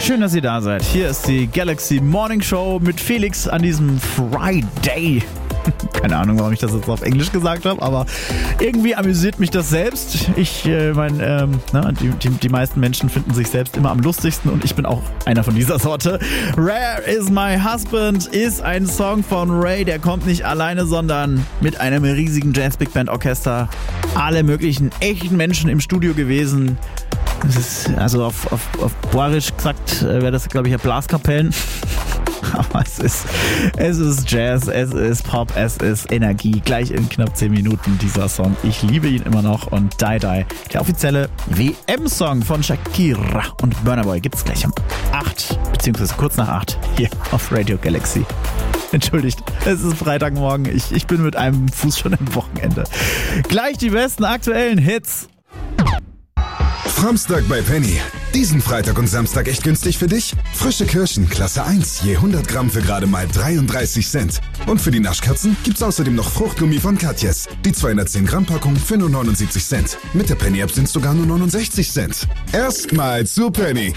Schön, dass ihr da seid. Hier ist die Galaxy Morning Show mit Felix an diesem Friday. Keine Ahnung, warum ich das jetzt auf Englisch gesagt habe, aber irgendwie amüsiert mich das selbst. Die meisten Menschen finden sich selbst immer am lustigsten und ich bin auch einer von dieser Sorte. Rare is my husband ist ein Song von Ray, der kommt nicht alleine, sondern mit einem riesigen Jazz-Big-Band-Orchester. Alle möglichen echten Menschen im Studio gewesen. Das ist, also auf Boirisch gesagt, wäre das, glaube ich, ja Blaskapellen. Aber es ist Jazz, es ist Pop, es ist Energie. Gleich in knapp 10 Minuten dieser Song. Ich liebe ihn immer noch. Und Die Die, der offizielle WM-Song von Shakira und Burna Boy, gibt's gleich um 8, beziehungsweise kurz nach 8 hier auf Radio Galaxy. Entschuldigt, es ist Freitagmorgen. Ich bin mit einem Fuß schon im Wochenende. Gleich die besten aktuellen Hits. Samstag bei Penny. Diesen Freitag und Samstag echt günstig für dich? Frische Kirschen, Klasse 1, je 100 Gramm für gerade mal 33 Cent. Und für die Naschkatzen gibt's außerdem noch Fruchtgummi von Katjes. Die 210 Gramm Packung für nur 79 Cent. Mit der Penny-App sind's sogar nur 69 Cent. Erstmal zu Penny.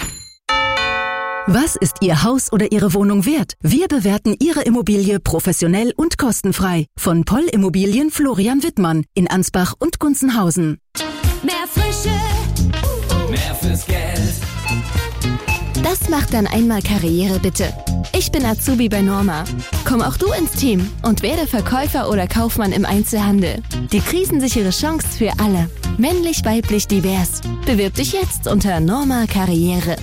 Was ist Ihr Haus oder Ihre Wohnung wert? Wir bewerten Ihre Immobilie professionell und kostenfrei. Von Poll Immobilien Florian Wittmann in Ansbach und Gunzenhausen. Mehr Frische, mehr fürs Geld. Das macht dann einmal Karriere, bitte. Ich bin Azubi bei Norma. Komm auch du ins Team und werde Verkäufer oder Kaufmann im Einzelhandel. Die krisensichere Chance für alle. Männlich, weiblich, divers. Bewirb dich jetzt unter Norma Karriere.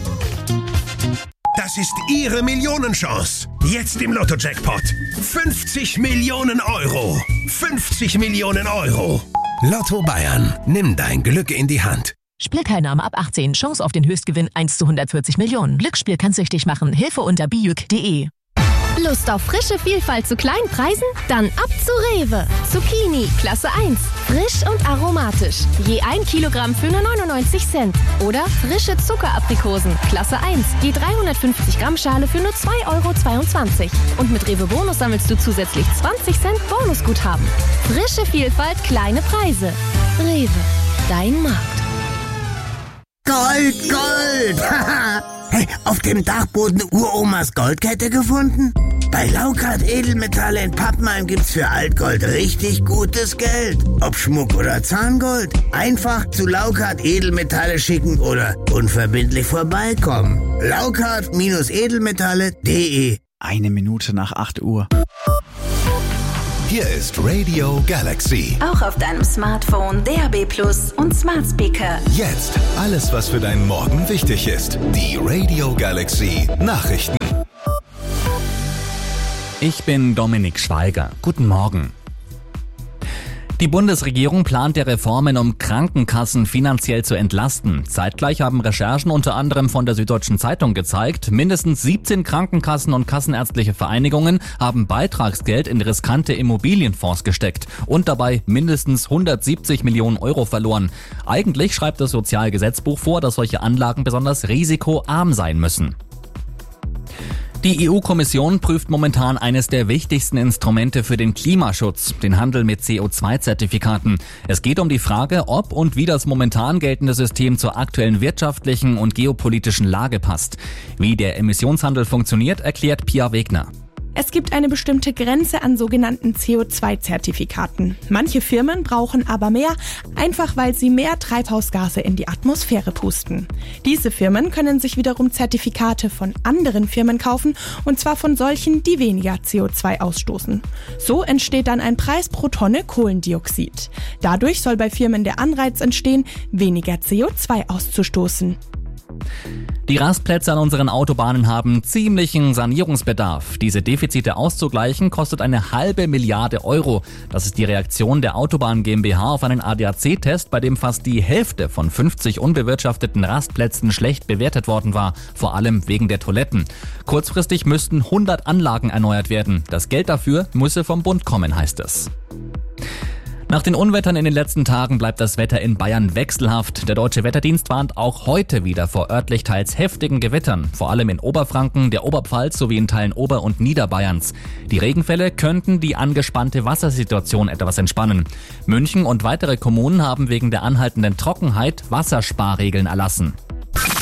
Das ist Ihre Millionenchance. Jetzt im Lotto-Jackpot. 50 Millionen Euro. 50 Millionen Euro. Lotto Bayern. Nimm dein Glück in die Hand. Spielteilnahme ab 18. Chance auf den Höchstgewinn 1 zu 140 Millionen. Glücksspiel kann süchtig machen. Hilfe unter bijuk.de. Lust auf frische Vielfalt zu kleinen Preisen? Dann ab zu Rewe. Zucchini, Klasse 1. Frisch und aromatisch. Je 1 Kilogramm für nur 99 Cent. Oder frische Zuckeraprikosen, Klasse 1. Je 350 Gramm Schale für nur 2,22 €. Und mit Rewe Bonus sammelst du zusätzlich 20 Cent Bonusguthaben. Frische Vielfalt, kleine Preise. Rewe, dein Markt. Gold, Gold! Hey, auf dem Dachboden Uromas Goldkette gefunden? Bei Laukart Edelmetalle in Pappenheim gibt's für Altgold richtig gutes Geld. Ob Schmuck oder Zahngold. Einfach zu Laukart Edelmetalle schicken oder unverbindlich vorbeikommen. Laukart-edelmetalle.de. 1 Minute nach 8 Uhr. Hier ist Radio Galaxy. Auch auf deinem Smartphone, DAB+ und Smart Speaker. Jetzt alles, was für deinen Morgen wichtig ist. Die Radio Galaxy Nachrichten. Ich bin Dominik Schweiger. Guten Morgen. Die Bundesregierung plant ja Reformen, um Krankenkassen finanziell zu entlasten. Zeitgleich haben Recherchen unter anderem von der Süddeutschen Zeitung gezeigt, mindestens 17 Krankenkassen und kassenärztliche Vereinigungen haben Beitragsgeld in riskante Immobilienfonds gesteckt und dabei mindestens 170 Millionen Euro verloren. Eigentlich schreibt das Sozialgesetzbuch vor, dass solche Anlagen besonders risikoarm sein müssen. Die EU-Kommission prüft momentan eines der wichtigsten Instrumente für den Klimaschutz, den Handel mit CO2-Zertifikaten. Es geht um die Frage, ob und wie das momentan geltende System zur aktuellen wirtschaftlichen und geopolitischen Lage passt. Wie der Emissionshandel funktioniert, erklärt Pia Wegner. Es gibt eine bestimmte Grenze an sogenannten CO2-Zertifikaten. Manche Firmen brauchen aber mehr, einfach weil sie mehr Treibhausgase in die Atmosphäre pusten. Diese Firmen können sich wiederum Zertifikate von anderen Firmen kaufen, und zwar von solchen, die weniger CO2 ausstoßen. So entsteht dann ein Preis pro Tonne Kohlendioxid. Dadurch soll bei Firmen der Anreiz entstehen, weniger CO2 auszustoßen. Die Rastplätze an unseren Autobahnen haben ziemlichen Sanierungsbedarf. Diese Defizite auszugleichen kostet eine ½ Milliarde Euro. Das ist die Reaktion der Autobahn GmbH auf einen ADAC-Test, bei dem fast die Hälfte von 50 unbewirtschafteten Rastplätzen schlecht bewertet worden war, vor allem wegen der Toiletten. Kurzfristig müssten 100 Anlagen erneuert werden. Das Geld dafür müsse vom Bund kommen, heißt es. Nach den Unwettern in den letzten Tagen bleibt das Wetter in Bayern wechselhaft. Der Deutsche Wetterdienst warnt auch heute wieder vor örtlich teils heftigen Gewittern, vor allem in Oberfranken, der Oberpfalz sowie in Teilen Ober- und Niederbayerns. Die Regenfälle könnten die angespannte Wassersituation etwas entspannen. München und weitere Kommunen haben wegen der anhaltenden Trockenheit Wassersparregeln erlassen.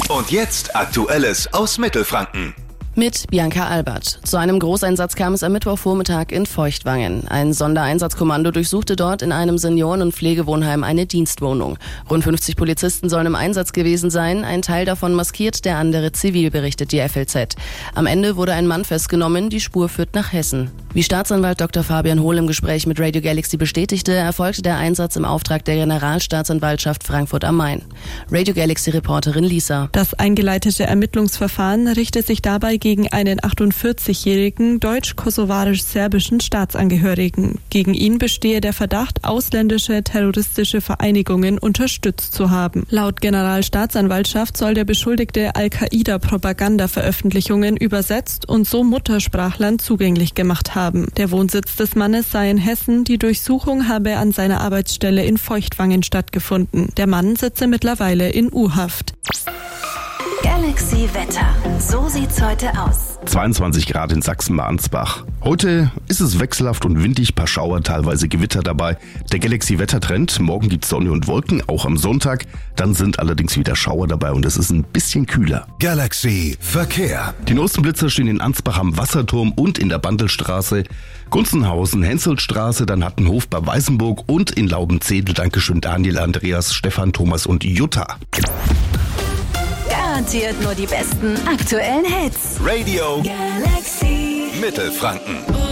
Und jetzt Aktuelles aus Mittelfranken. Mit Bianca Albert. Zu einem Großeinsatz kam es am Mittwochvormittag in Feuchtwangen. Ein Sondereinsatzkommando durchsuchte dort in einem Senioren- und Pflegewohnheim eine Dienstwohnung. Rund 50 Polizisten sollen im Einsatz gewesen sein, ein Teil davon maskiert, der andere zivil, berichtet die FLZ. Am Ende wurde ein Mann festgenommen, die Spur führt nach Hessen. Wie Staatsanwalt Dr. Fabian Hohl im Gespräch mit Radio Galaxy bestätigte, erfolgte der Einsatz im Auftrag der Generalstaatsanwaltschaft Frankfurt am Main. Radio Galaxy-Reporterin Lisa. Das eingeleitete Ermittlungsverfahren richtet sich dabei gegen einen 48-jährigen deutsch-kosovarisch-serbischen Staatsangehörigen. Gegen ihn bestehe der Verdacht, ausländische terroristische Vereinigungen unterstützt zu haben. Laut Generalstaatsanwaltschaft soll der Beschuldigte Al-Qaida-Propaganda-Veröffentlichungen übersetzt und so Muttersprachlern zugänglich gemacht haben. Der Wohnsitz des Mannes sei in Hessen, die Durchsuchung habe an seiner Arbeitsstelle in Feuchtwangen stattgefunden. Der Mann sitze mittlerweile in U-Haft. Galaxy Wetter. So sieht's heute aus. 22 Grad in Sachsen-Ansbach. Heute ist es wechselhaft und windig, paar Schauer, teilweise Gewitter dabei. Der Galaxy-Wettertrend, morgen gibt's Sonne und Wolken, auch am Sonntag. Dann sind allerdings wieder Schauer dabei und es ist ein bisschen kühler. Galaxy Verkehr. Die neuesten Blitzer stehen in Ansbach am Wasserturm und in der Bandelstraße. Gunzenhausen, Henselstraße, dann Hattenhof bei Weißenburg und in Laubenzedel. Dankeschön Daniel, Andreas, Stefan, Thomas und Jutta. Garantiert nur die besten aktuellen Hits. Radio Galaxy Mittelfranken.